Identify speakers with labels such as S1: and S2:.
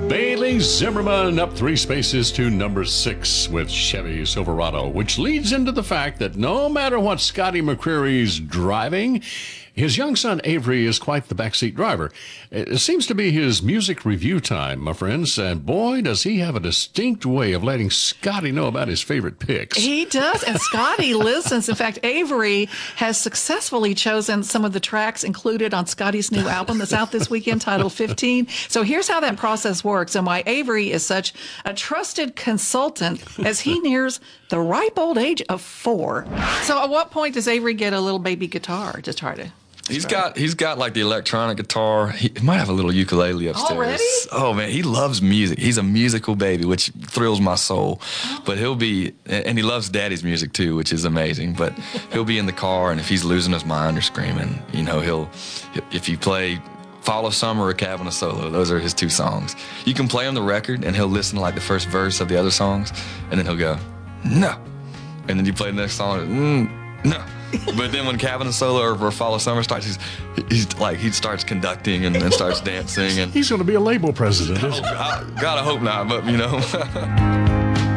S1: Bailey Zimmerman up 3 spaces to number 6 with Chevy Silverado, which leads into the fact that no matter what Scotty McCreery's driving, his young son Avery is quite the backseat driver. It seems to be his music review time, my friends, and boy, does he have a distinct way of letting Scotty know about his favorite picks.
S2: He does, and Scotty listens. In fact, Avery has successfully chosen some of the tracks included on Scotty's new album that's out this weekend titled 15. So here's how that process works and why Avery is such a trusted consultant as he nears the ripe old age of 4. So at what point does Avery get a little baby guitar to try to...
S3: He's got like the electronic guitar. He might have a little ukulele upstairs.
S2: Already?
S3: Oh man, he loves music. He's a musical baby, which thrills my soul. But he loves Daddy's music too, which is amazing. But he'll be in the car, and if he's losing his mind or screaming, if you play Fall of Summer or Cabin of Solo, those are his 2 songs. You can play on the record, and he'll listen to like the first verse of the other songs, and then he'll go, no. And then you play the next song, no. But then when Cabin and Solo or Fall of Summer starts, he starts conducting and starts dancing. And
S1: he's going to be a label president, isn't he?
S3: God, I hope not, but